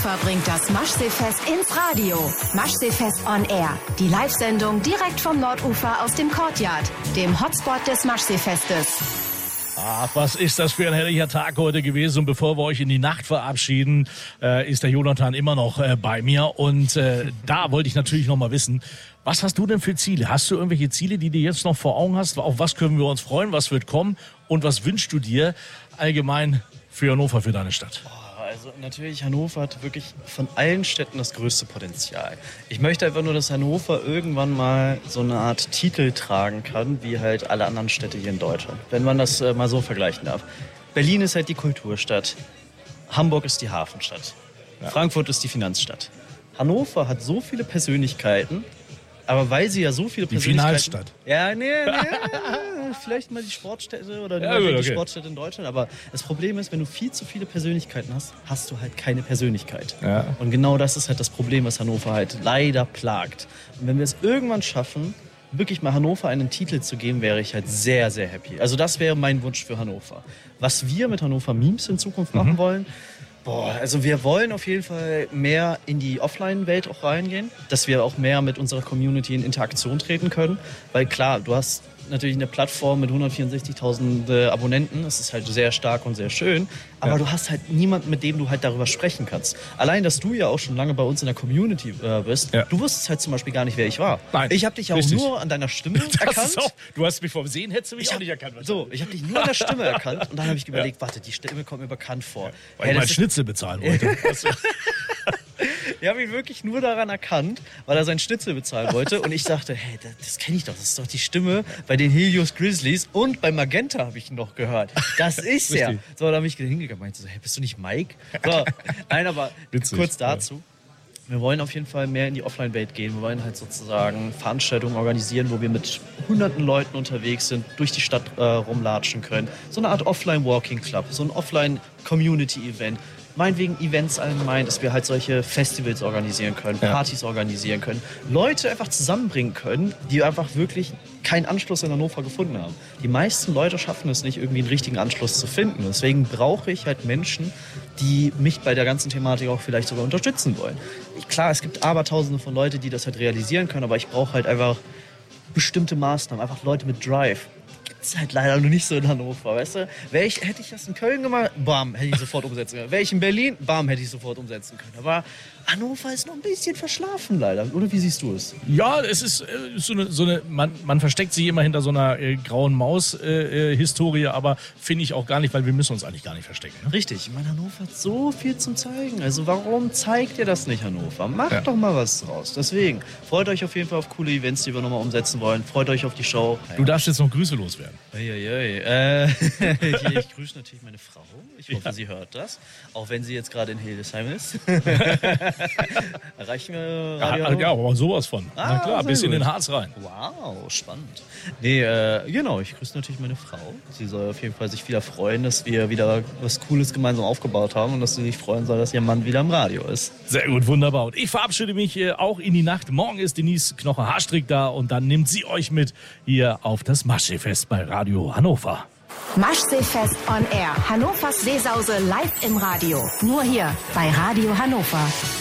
Hannover bringt das Maschseefest ins Radio. Maschseefest on Air. Die Live-Sendung direkt vom Nordufer aus dem Courtyard, dem Hotspot des Maschseefestes. Ach, was ist das für ein herrlicher Tag heute gewesen. Und bevor wir euch in die Nacht verabschieden, ist der Jonathan immer noch bei mir. Und da wollte ich natürlich noch mal wissen, was hast du denn für Ziele? Hast du irgendwelche Ziele, die du jetzt noch vor Augen hast? Auf was können wir uns freuen? Was wird kommen? Und was wünschst du dir allgemein für Hannover, für deine Stadt? Also natürlich, Hannover hat wirklich von allen Städten das größte Potenzial. Ich möchte einfach nur, dass Hannover irgendwann mal so eine Art Titel tragen kann, wie halt alle anderen Städte hier in Deutschland. Wenn man das mal so vergleichen darf. Berlin ist halt die Kulturstadt. Hamburg ist die Hafenstadt. Ja. Frankfurt ist die Finanzstadt. Hannover hat so viele Persönlichkeiten, aber weil sie ja so viele Persönlichkeiten... Die Finalstadt. Ja, nee, vielleicht mal die Sportstätte oder die Sportstätte in Deutschland. Aber das Problem ist, wenn du viel zu viele Persönlichkeiten hast, hast du halt keine Persönlichkeit. Ja. Und genau das ist halt das Problem, was Hannover halt leider plagt. Und wenn wir es irgendwann schaffen, wirklich mal Hannover einen Titel zu geben, wäre ich halt sehr, sehr happy. Also das wäre mein Wunsch für Hannover. Was wir mit Hannover Memes in Zukunft machen wollen... also wir wollen auf jeden Fall mehr in die Offline-Welt auch reingehen, dass wir auch mehr mit unserer Community in Interaktion treten können. Weil klar, du hast natürlich eine Plattform mit 164.000 Abonnenten, das ist halt sehr stark und sehr schön, aber du hast halt niemanden, mit dem du halt darüber sprechen kannst. Allein, dass du ja auch schon lange bei uns in der Community bist, du wusstest halt zum Beispiel gar nicht, wer ich war. Nein, ich habe dich auch nur an deiner Stimme erkannt. Du hast mich vom Sehen, hättest du mich auch nicht erkannt. Ich habe dich nur an der Stimme erkannt und dann habe ich überlegt, warte, die Stimme kommt mir bekannt vor. Ja, weil ich meinen Schnitzel bezahlen wollte. Ich habe ihn wirklich nur daran erkannt, weil er seinen Schnitzel bezahlen wollte. Und ich dachte, hey, das kenne ich doch. Das ist doch die Stimme bei den Helios Grizzlies. Und bei Magenta habe ich ihn noch gehört. Das ist er. So, da habe ich hingegangen und meinte so, hey, bist du nicht Mike? So, nein, aber witzig, kurz dazu. Ja. Wir wollen auf jeden Fall mehr in die Offline-Welt gehen. Wir wollen halt sozusagen Veranstaltungen organisieren, wo wir mit hunderten Leuten unterwegs sind, durch die Stadt rumlatschen können. So eine Art Offline-Walking-Club, so ein Offline-Community-Event. Meinetwegen Events allgemein, dass wir halt solche Festivals organisieren können, Partys organisieren können, Leute einfach zusammenbringen können, die einfach wirklich keinen Anschluss in Hannover gefunden haben. Die meisten Leute schaffen es nicht, irgendwie einen richtigen Anschluss zu finden. Deswegen brauche ich halt Menschen, die mich bei der ganzen Thematik auch vielleicht sogar unterstützen wollen. Klar, es gibt abertausende von Leuten, die das halt realisieren können, aber ich brauche halt einfach bestimmte Maßnahmen, einfach Leute mit Drive. Das ist halt leider noch nicht so in Hannover, weißt du? Hätte ich das in Köln gemacht, bam, hätte ich sofort umsetzen können. Wäre ich in Berlin, bam, hätte ich sofort umsetzen können. Aber Hannover ist noch ein bisschen verschlafen leider. Oder wie siehst du es? Ja, es ist man versteckt sich immer hinter so einer grauen Maus-Historie, aber finde ich auch gar nicht, weil wir müssen uns eigentlich gar nicht verstecken. Ne? Richtig, ich meine, Hannover hat so viel zum Zeigen. Also warum zeigt ihr das nicht, Hannover? Macht doch mal was draus. Deswegen, freut euch auf jeden Fall auf coole Events, die wir nochmal umsetzen wollen. Freut euch auf die Show. Du darfst jetzt noch Grüße loswerden. Ich grüße natürlich meine Frau. Ich hoffe, sie hört das. Auch wenn sie jetzt gerade in Hildesheim ist. Erreichen wir Radio? Ja, aber sowas von. Na klar, bis in den Harz rein. Wow, spannend. Nee, genau, ich grüße natürlich meine Frau. Sie soll auf jeden Fall sich wieder freuen, dass wir wieder was Cooles gemeinsam aufgebaut haben und dass sie sich freuen soll, dass ihr Mann wieder im Radio ist. Sehr gut, wunderbar. Und ich verabschiede mich auch in die Nacht. Morgen ist Denise Knoche-Haarstrick da und dann nimmt sie euch mit hier auf das Maschseefest bei Radio Hannover. Maschseefest on Air. Hannovers Seesause live im Radio. Nur hier bei Radio Hannover.